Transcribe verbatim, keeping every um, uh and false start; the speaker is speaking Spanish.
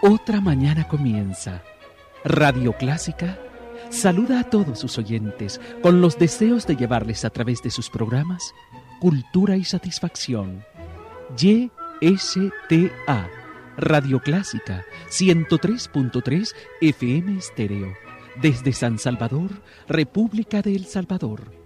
Otra mañana comienza. Radio Clásica saluda a todos sus oyentes con los deseos de llevarles a través de sus programas cultura y satisfacción. Y S T A, Radio Clásica, ciento tres punto tres F M Estéreo, desde San Salvador, República de El Salvador.